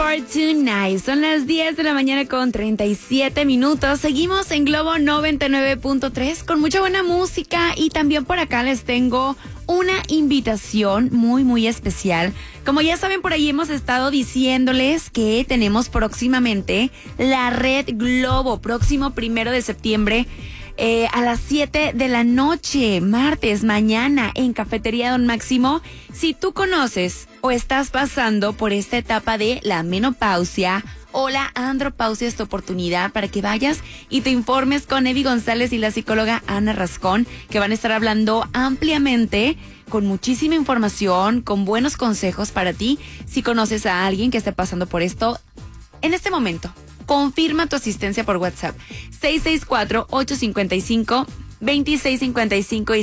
for Tonight. Son las 10 de la mañana con 37 minutos. Seguimos en Globo 99.3 con mucha buena música y también por acá les tengo una invitación muy, muy especial. Como ya saben, por ahí hemos estado diciéndoles que tenemos próximamente la Red Globo, próximo 1 de septiembre. A las 7 de la noche, martes, mañana, en Cafetería Don Máximo. Si tú conoces o estás pasando por esta etapa de la menopausia o la andropausia, es tu oportunidad para que vayas y te informes con Evi González y la psicóloga Ana Rascón, que van a estar hablando ampliamente, con muchísima información, con buenos consejos para ti. Si conoces a alguien que esté pasando por esto, en este momento, confirma tu asistencia por WhatsApp. 664-855-2655 y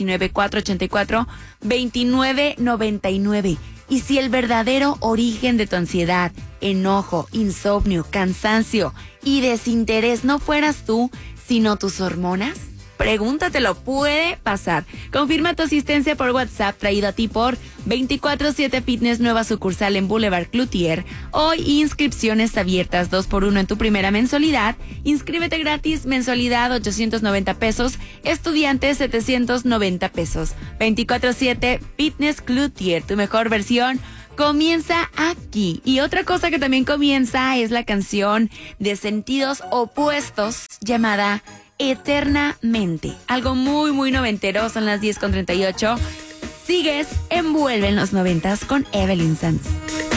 619-484-2999. Y si el verdadero origen de tu ansiedad, enojo, insomnio, cansancio y desinterés no fueras tú, sino tus hormonas, pregúntatelo, puede pasar. Confirma tu asistencia por WhatsApp, traído a ti por 24/7 Fitness, nueva sucursal en Boulevard Cloutier. Hoy inscripciones abiertas, 2x1 en tu primera mensualidad. Inscríbete gratis, mensualidad 890 pesos, estudiantes 790 pesos. 24/7 Fitness Cloutier, tu mejor versión comienza aquí. Y otra cosa que también comienza es la canción de Sentidos Opuestos llamada Eternamente. Algo muy, muy noventero. Son las 10:38. Sigues Envuelve en los 90s con Evelyn Sanz.